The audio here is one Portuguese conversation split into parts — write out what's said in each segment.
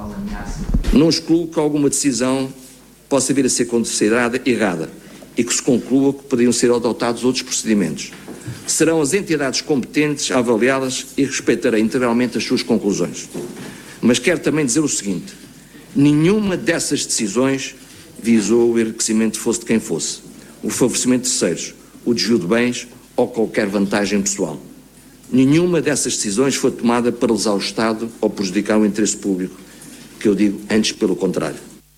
Não excluo que alguma decisão possa vir a ser considerada errada e que se conclua que poderiam ser adotados outros procedimentos. Serão as entidades competentes a avaliá-las e respeitarei integralmente as suas conclusões. Mas quero também dizer o seguinte: nenhuma dessas decisões visou o enriquecimento fosse de quem fosse, o favorecimento de terceiros, o desvio de bens ou qualquer vantagem pessoal. Nenhuma dessas decisões foi tomada para lesar o Estado ou prejudicar o interesse público, que eu digo antes pelo contrário.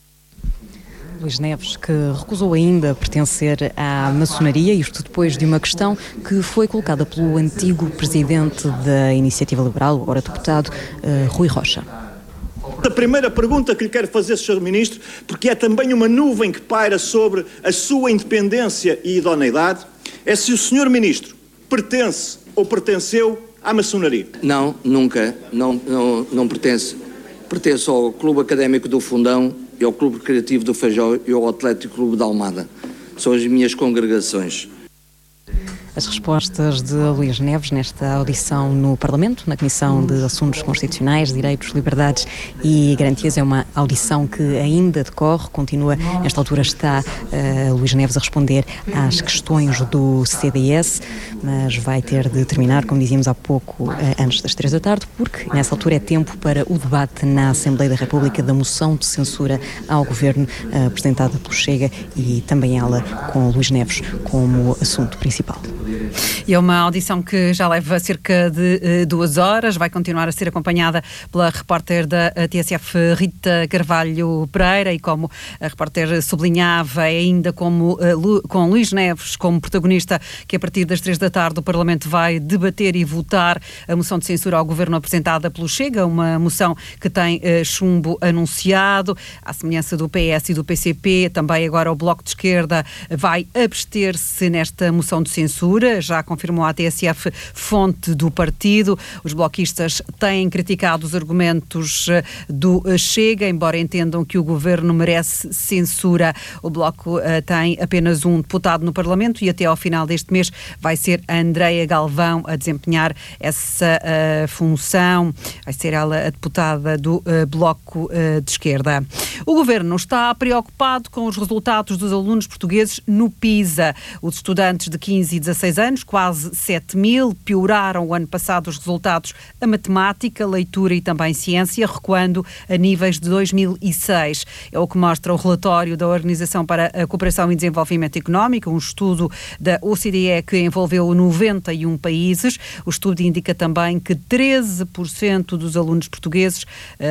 Luís Neves, que recusou ainda pertencer à maçonaria, isto depois de uma questão que foi colocada pelo antigo presidente da Iniciativa Liberal, agora deputado, Rui Rocha. A primeira pergunta que lhe quero fazer, Sr. Ministro, porque é também uma nuvem que paira sobre a sua independência e idoneidade, é se o Sr. Ministro pertence ou pertenceu à maçonaria. Não, nunca, não pertence. Pertence ao Clube Académico do Fundão e ao Clube Recreativo do Feijó e ao Atlético Clube da Almada. São as minhas congregações. As respostas de Luís Neves nesta audição no Parlamento, na Comissão de Assuntos Constitucionais, Direitos, Liberdades e Garantias. É uma audição que ainda decorre, continua. Nesta altura está Luís Neves a responder às questões do CDS, mas vai ter de terminar, como dizíamos há pouco, antes das 3 da tarde, porque nessa altura é tempo para o debate na Assembleia da República da moção de censura ao Governo, apresentada pelo Chega, e também ela com Luís Neves como assunto principal. E é uma audição que já leva cerca de 2 horas, vai continuar a ser acompanhada pela repórter da TSF Rita Carvalho Pereira, e como a repórter sublinhava, é ainda com Luís Neves como protagonista que a partir das 3 da tarde o Parlamento vai debater e votar a moção de censura ao Governo apresentada pelo Chega, uma moção que tem chumbo anunciado, à semelhança do PS e do PCP. Também agora o Bloco de Esquerda vai abster-se nesta moção de censura, já confirmou a TSF fonte do partido. Os bloquistas têm criticado os argumentos do Chega, embora entendam que o Governo merece censura. O Bloco tem apenas um deputado no Parlamento e até ao final deste mês vai ser a Andreia Galvão a desempenhar essa função. Vai ser ela a deputada do Bloco de Esquerda. O Governo está preocupado com os resultados dos alunos portugueses no PISA. Os estudantes de 15 e 16 anos, quase 7 mil, pioraram o ano passado os resultados a matemática, leitura e também ciência, recuando a níveis de 2006. É o que mostra o relatório da Organização para a Cooperação e Desenvolvimento Económico, um estudo da OCDE que envolveu 91 países. O estudo indica também que 13% dos alunos portugueses,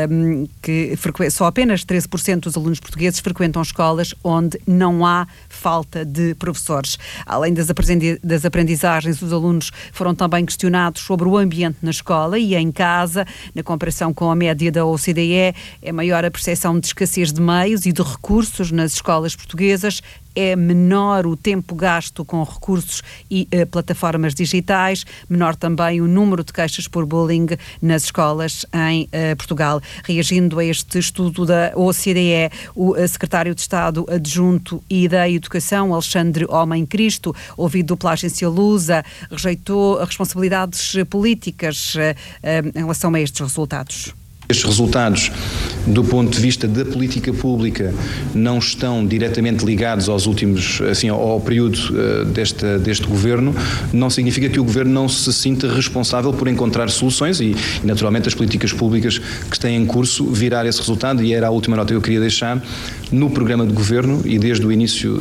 só apenas 13% dos alunos portugueses frequentam escolas onde não há falta de professores. Além das aprendizagens, os alunos foram também questionados sobre o ambiente na escola e em casa. Na comparação com a média da OCDE, é maior a percepção de escassez de meios e de recursos nas escolas portuguesas. É menor o tempo gasto com recursos e plataformas digitais, menor também o número de queixas por bullying nas escolas em Portugal. Reagindo a este estudo da OCDE, o secretário de Estado adjunto e da Educação, Alexandre Homem Cristo, ouvido pela agência Lusa, rejeitou responsabilidades políticas em relação a estes resultados. Estes resultados, do ponto de vista da política pública, não estão diretamente ligados aos últimos, ao período deste governo. Não significa que o governo não se sinta responsável por encontrar soluções e naturalmente, as políticas públicas que têm em curso virar esse resultado, e era a última nota que eu queria deixar. No programa de governo e desde o início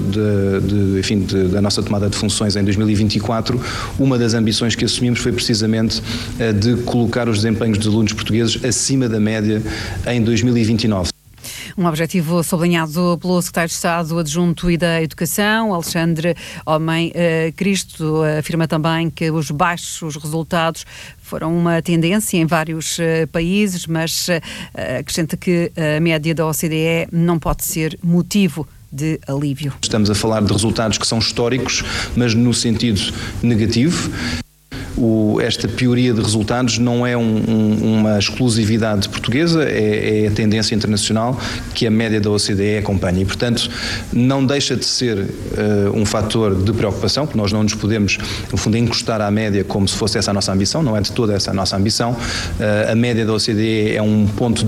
da nossa tomada de funções em 2024, uma das ambições que assumimos foi precisamente de colocar os desempenhos dos alunos portugueses acima da média em 2029. Um objetivo sublinhado pelo secretário de Estado adjunto e da Educação, Alexandre Homem Cristo, afirma também que os baixos resultados foram uma tendência em vários países, mas acrescenta que a média da OCDE não pode ser motivo de alívio. Estamos a falar de resultados que são históricos, mas no sentido negativo. Esta pioria de resultados não é uma exclusividade portuguesa, é a tendência internacional que a média da OCDE acompanha e, portanto, não deixa de ser um fator de preocupação, porque nós não nos podemos, no fundo, encostar à média como se fosse essa a nossa ambição, não é de toda essa a nossa ambição. A média da OCDE é um ponto